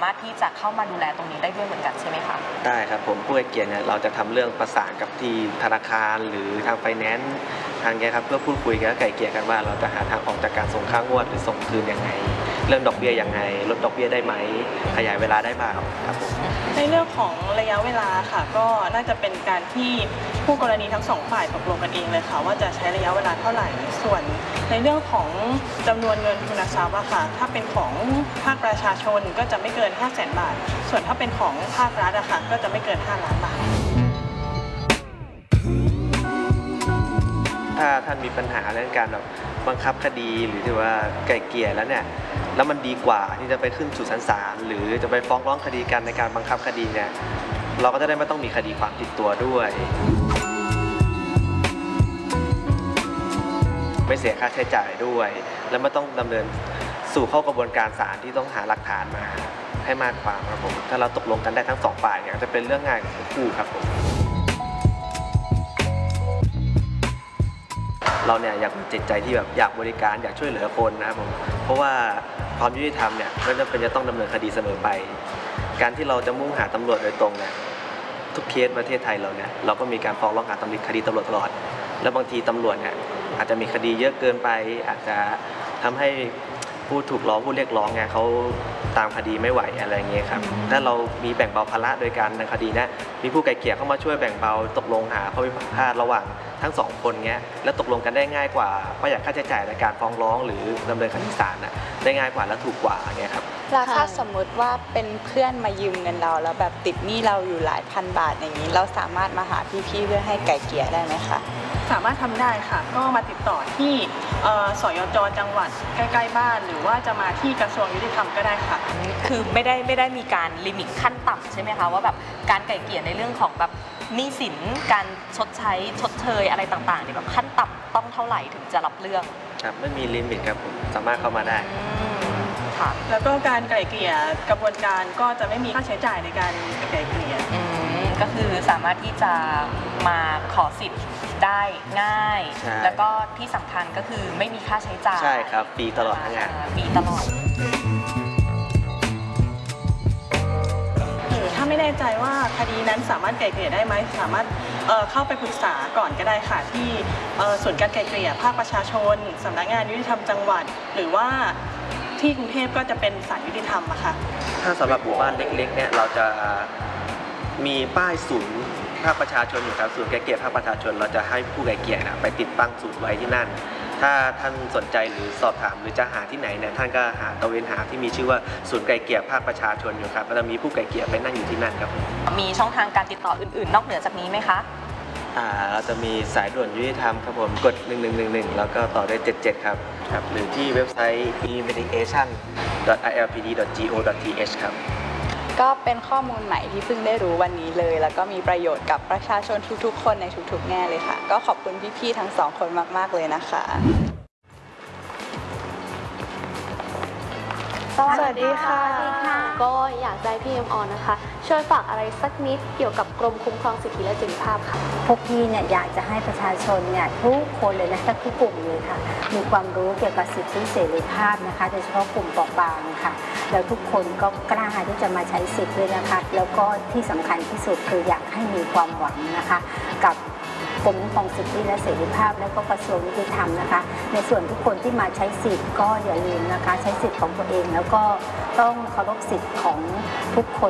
ารถที่จะเข้ามาดูแลตรงนี้ได้ด้วยเหมือนกันใช่ไหมคะได้ครับผมผู้ไกลเกลี่ยเนี่ยเราจะทำเรื่องประสานกับที่ธนาคารหรือทางไฟแนนซ์ทางนี้ครับเพื่อพูดคุยกันไกลเกลี่ยกันว่าเราจะหาทางออกจากการส่งค่างวดหรือส่งคืนยังไงเรื่องดอกเบี้ยยังไงลดดอกเบี้ยได้ไหมขยายเวลาได้บ้างครับผมในเรื่องของระยะเวลาค่ะก็น่าจะเป็นการที่ผู้กรณีทั้งสองฝ่ายตกลงกันเองเลยค่ะว่าจะใช้ระยะเวลาเท่าไหร่ส่วนในเรื่องของจำนวนเงินทุนทรัพย์ค่ะถ้าเป็นของภาคประชาชนก็จะไม่เกิน 500,000 บาทส่วนถ้าเป็นของภาครัฐค่ะก็จะไม่เกิน5 ล้านบาทถ้าท่านมีปัญหาเรื่องการแบบบังคับคดีหรือที่ว่าไกลเกลี่ยแล้วเนี่ยแล้วมันดีกว่าที่จะไปขึ้นสู่ศาลหรือจะไปฟ้องร้องคดีกันในการบังคับคดีเนี่ยเราก็จะได้ไม่ต้องมีคดีความติดตัวด้วยไม่เสียค่าใช้จ่ายด้วยและไม่ต้องดำเนินสู่เข้ากระบวนการศาลที่ต้องหาหลักฐานมาให้มากความครับผมถ้าเราตกลงกันได้ทั้งสองฝ่ายเนี่ยจะเป็นเรื่องง่ายของทั้งคู่ครับผมเราเนี่ยอยากมีจิตใจที่แบบอยากบริการอยากช่วยเหลือคนนะครับผมเพราะว่าความยุติธรรมเนี่ยไม่จำเป็นจะต้องดำเนินคดีเสมอไปการที่เราจะมุ่งหาตำรวจโดยตรงเนี่ยทุกเคสประเทศไทยเราเนี่ยเราก็มีการฟ้องร้องหาคดีตำรวจตลอดแล้วบางทีตำรวจเนี่ยอาจจะมีคดีเยอะเกินไปอาจจะทำให้ผู้ถูกร้องผู้เรียกร้องเนี่ยเขาตามคดีไม่ไหวอะไรเงี้ยครับถ้าเรามีแบ่งเบาภาระโดยการในคดีนี้มีผู้ไกลเกลี่ยเข้ามาช่วยแบ่งเบาตกลงหาข้อพิพาทระหว่างทั้งสองคนเงี้ยแล้วตกลงกันได้ง่ายกว่าประหยัดค่าใช้จ่ายในการฟ้องร้องหรือดำเนินคดีศาลได้ง่ายกว่าและถูกกว่าเงี้ยครับแล้วถ้าสมมุติว่าเป็นเพื่อนมายืมเงินเราแล้วแบบติดหนี้เราอยู่หลายพันบาทอย่างนี้เราสามารถมาหาพี่ๆเพื่อให้ไกลเกลี่ยได้ไหมคะสามารถทำได้ค่ะก็มาติดต่อที่สยจ.จังหวัดใกล้ๆบ้านหรือว่าจะมาที่กระทรวงยุติธรรมก็ได้ค่ะคือไม่ได้มีการลิมิตขั้นต่ำใช่ไหมคะว่าแบบการไกล่เกลี่ยในเรื่องของแบบหนี้สินการชดเชยอะไรต่างๆเนี่ยแบบขั้นต่ำต้องเท่าไหร่ถึงจะรับเรื่องครับไม่มีลิมิตครับผมสามารถเข้ามาได้ค่ะแล้วก็การไกล่เกลี่ยกระบวนการก็จะไม่มีค่าใช้จ่ายในการไกล่เกลี่ยก็คือสามารถที่จะมาขอสิทธิ์ได้ง่ายแล้วก็ที่สำคัญก็คือไม่มีค่าใช้จ่ายใช่ครับฟรีตลอดทั้งงานฟรีตลอดถ้าไม่แน่ใจว่าคดีนั้นสามารถไกล่เกลี่ยได้ไหมสามารถเข้าไปปรึกษาก่อนก็ได้ค่ะที่ศูนย์การไกล่เกลี่ยภาคประชาชนสำนักงานยุติธรรมจังหวัดหรือว่าที่กรุงเทพก็จะเป็นศาลยุติธรรมอะค่ะถ้าสำหรับหมู่บ้านเล็กๆเนี่ยเราจะมีป้ายศูนย์ภาคประชาชนอยู่ครับศูนย์ไกล่เกลี่ยภาคประชาชนเราจะให้ผู้ไกล่เกลี่ยไปติดตั้งศูนย์ไว้ที่นั่นถ้าท่านสนใจหรือสอบถามหรือจะหาที่ไหนเนี่ยท่านก็หาตะเวนหาที่มีชื่อว่าศูนย์ไกล่เกลี่ยภาคประชาชนอยู่ครับก็จะมีผู้ไกล่เกลี่ยไปนั่งอยู่ที่นั่นครับมีช่องทางการติดต่ออื่นๆนอกเหนือจากนี้ไหมคะเราจะมีสายด่วนยุติธรรมครับผมกด1111แล้วก็ต่อด้วย77ครับหรือที่เว็บไซต์ mediation.ilpd.go.th ครับก็เป็นข้อมูลใหม่ที่เพิ่งได้รู้วันนี้เลยแล้วก็มีประโยชน์กับประชาชนทุกๆคนในทุกๆแง่เลยค่ะก็ขอบคุณพี่ๆทั้งสองคนมากๆเลยนะคะสวัสดีค่ะก็อยากได้พี่เอ็มออนนะคะช่วยฝากอะไรสักนิดเกี่ยวกับกรมคุ้มครองสิทธิและเสรีภาพค่ะพวกพี่เนี่ยอยากจะให้ประชาชนเนี่ยทุกคนเลยนะทุกกลุ่มเลยค่ะมีความรู้เกี่ยวกับสิทธิเสรีภาพนะคะโดยเฉพาะกลุ่มเปราะบางค่ะแล้วทุกคนก็กล้าที่จะมาใช้สิทธิ์ด้วยนะคะแล้วก็ที่สำคัญที่สุดคืออยากให้มีความหวังนะคะกับกรมคุ้มครองสิทธิและเสรีภาพและก็กระทรวงยุติธรรมนะคะในส่วนทุกคนที่มาใช้สิทธิ์ก็อย่าลืมนะคะใช้สิทธิ์ของตัวเองแล้วก็ต้องเคารพสิทธิ์ของทุกคน